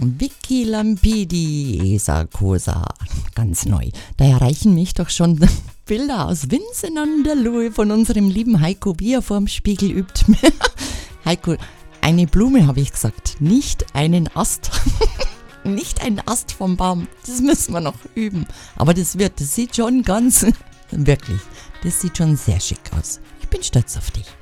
Vicky Lampidi, Esa Cosa, ganz neu. Da erreichen mich doch schon Bilder aus Vincent an der Lohe von unserem lieben Heiko, wie er vorm Spiegel übt. Heiko, eine Blume habe ich gesagt, nicht einen Ast. Nicht ein Ast vom Baum, das müssen wir noch üben. Aber das sieht schon ganz, wirklich, das sieht schon sehr schick aus. Ich bin stolz auf dich.